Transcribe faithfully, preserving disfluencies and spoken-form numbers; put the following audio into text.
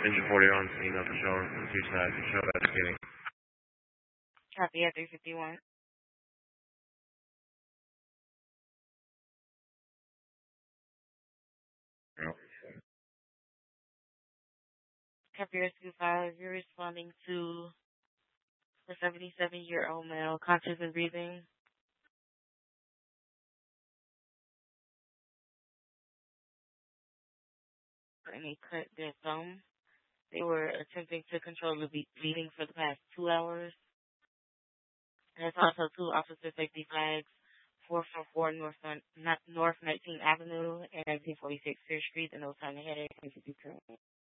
Engine forty on scene, up for show, two sides, show investigating. Copy at three fifty-one. Yep. Copy rescue five. You're responding to the seventy-seven-year-old male, conscious and breathing. And they cut their thumb. They were attempting to control the ble- bleeding for the past two hours. And there's also two officer safety flags, four four four North, North nineteenth Avenue and nineteen forty-six Fair Street, and those time ahead at